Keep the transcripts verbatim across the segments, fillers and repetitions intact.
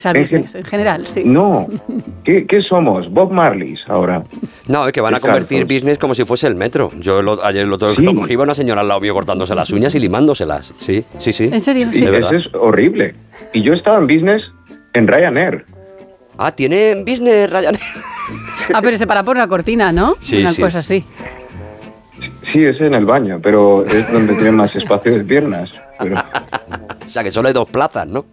business, en general, sí. No, ¿qué, qué somos? Bob Marleys ahora. No, es que van a convertir business como si fuese el metro. Yo lo, ayer lo, sí. lo cogí, iba una señora al lado mío cortándose las uñas y limándoselas. Sí, sí, sí. ¿En serio? Sí. Y eso es horrible. Y yo estaba en business en Ryanair. Ah, ¿tiene business Ryanair? Ah, pero se para por una cortina, ¿no? Sí, una sí. cosa así. Sí, es en el baño, pero es donde tiene más espacio de piernas. Pero... O sea, que solo hay dos plazas, ¿no?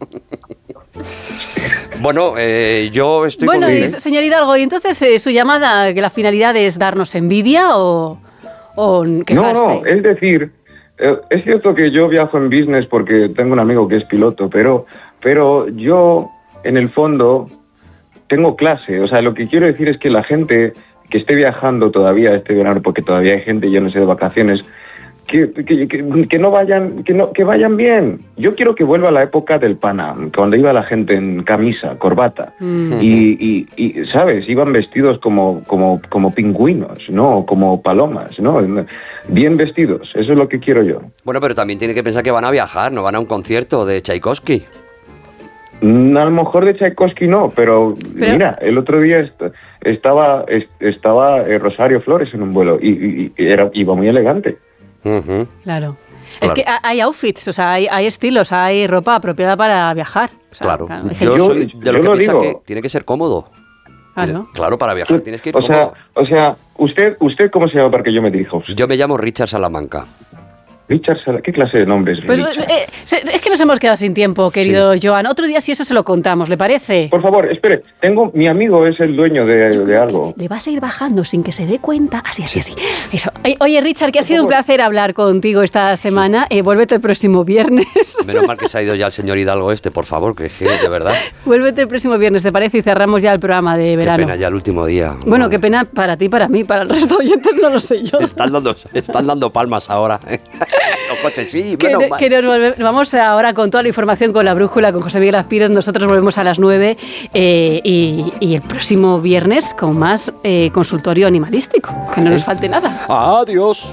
Bueno, eh, yo estoy Bueno, con... y, señor Hidalgo, ¿y entonces eh, su llamada, que la finalidad es darnos envidia o, o quejarse? No, no, es decir, eh, es cierto que yo viajo en business porque tengo un amigo que es piloto, pero, pero yo, en el fondo, tengo clase. O sea, lo que quiero decir es que la gente que esté viajando todavía este verano, porque todavía hay gente, yo no sé, de vacaciones, que, que, que, que no vayan, que no, que vayan bien. Yo quiero que vuelva la época del Panam, cuando iba la gente en camisa, corbata, mm. y, y, y, ¿sabes? Iban vestidos como, como, como pingüinos, ¿no? Como palomas, ¿no? Bien vestidos, eso es lo que quiero yo. Bueno, pero también tiene que pensar que van a viajar, no van a un concierto de Tchaikovsky. A lo mejor de Tchaikovsky no, pero, pero... mira, el otro día est estaba, est estaba eh, Rosario Flores en un vuelo y, y, y era, iba muy elegante. Uh-huh. Claro. Es claro. que hay outfits, o sea, hay, hay estilos, hay ropa apropiada para viajar. O sea, claro. claro. Yo, yo soy de lo que piensa digo. que tiene que ser cómodo. Claro, claro para viajar tienes que ir o cómodo. Sea, o sea, usted, usted ¿cómo se llama para que yo me dirija a usted? Yo me llamo Richard Salamanca. Richard, ¿qué clase de nombre es? Pues, eh, es que nos hemos quedado sin tiempo, querido sí. Joan. Otro día si eso se lo contamos, ¿le parece? Por favor, espere. Tengo, mi amigo es el dueño de, de algo. Le vas a ir bajando sin que se dé cuenta. Así, así, así. Eso. Oye, Richard, que ha sido un placer hablar contigo esta semana. Eh, vuélvete el próximo viernes. Menos mal que se ha ido ya el señor Hidalgo este, por favor, que es de verdad. Vuélvete el próximo viernes, ¿te parece? Y cerramos ya el programa de verano. Qué pena ya el último día. Bueno, no. qué pena para ti, para mí, para el resto de oyentes, no lo sé yo. Están dando, están dando palmas ahora. Los coches sí. Sí, que, bueno, que nos volve, vamos ahora con toda la información con la brújula, con José Miguel Azpiroz. Nosotros volvemos a las nueve eh, y, y el próximo viernes con más eh, consultorio animalístico. Que no nos falte nada. Adiós.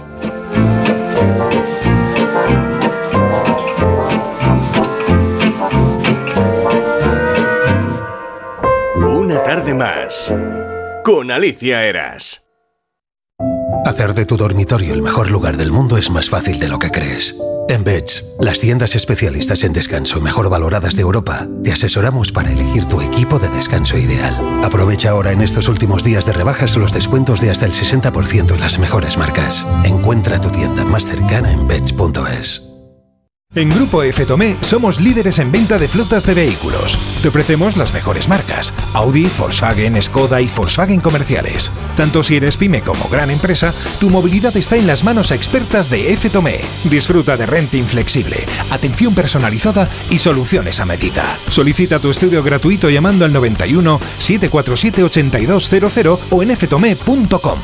Una tarde más con Alicia Eras. Hacer de tu dormitorio el mejor lugar del mundo es más fácil de lo que crees. En Beds, las tiendas especialistas en descanso mejor valoradas de Europa, te asesoramos para elegir tu equipo de descanso ideal. Aprovecha ahora en estos últimos días de rebajas los descuentos de hasta el sesenta por ciento en las mejores marcas. Encuentra tu tienda más cercana en beds punto es. En Grupo F. Tomé somos líderes en venta de flotas de vehículos. Te ofrecemos las mejores marcas: Audi, Volkswagen, Skoda y Volkswagen comerciales. Tanto si eres pyme como gran empresa, tu movilidad está en las manos expertas de F. Tomé. Disfruta de renting flexible, atención personalizada y soluciones a medida. Solicita tu estudio gratuito llamando al noventa y uno, setecientos cuarenta y siete, ochenta y dos cero cero o en f tomé punto com.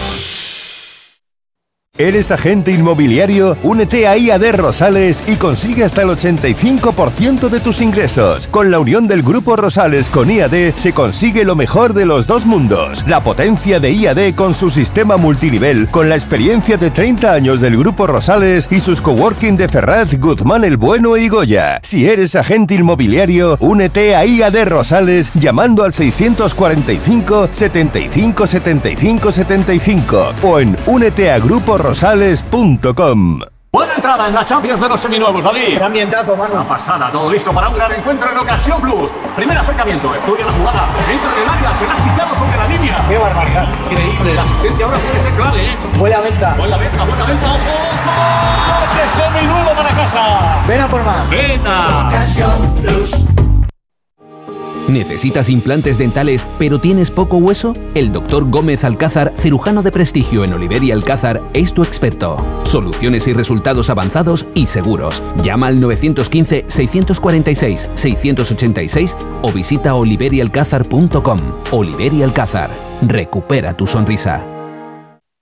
¿Eres agente inmobiliario? Únete a I A D Rosales y consigue hasta el ochenta y cinco por ciento de tus ingresos. Con la unión del Grupo Rosales con I A D se consigue lo mejor de los dos mundos. La potencia de I A D con su sistema multinivel, con la experiencia de treinta años del Grupo Rosales y sus coworking de Ferraz, Guzmán el Bueno y Goya. Si eres agente inmobiliario, únete a I A D Rosales llamando al seiscientos cuarenta y cinco, setenta y cinco, setenta y cinco, setenta y cinco o en únete a Grupo Rosales punto com. Buena entrada en la Champions de los seminuevos, David. Gran ambientazo, mano. Una pasada, todo listo para un gran encuentro en Ocasión Plus. Primer acercamiento, estudia la jugada, entra en el área, se la ha quitado sobre la línea. ¡Qué barbaridad! Increíble, la asistencia ahora puede ser clave, ¿eh? Buena venta. Buena venta, buena venta, ojo. ¡Coche seminuevo para casa! Ven a por más. ¡Venta! Ocasión Plus. ¿Necesitas implantes dentales pero tienes poco hueso? El doctor Gómez Alcázar, cirujano de prestigio en Oliver y Alcázar, es tu experto. Soluciones y resultados avanzados y seguros. Llama al nueve uno cinco, seis cuatro seis, seis ocho seis o visita oliver y alcázar punto com. Oliver y Alcázar. Recupera tu sonrisa.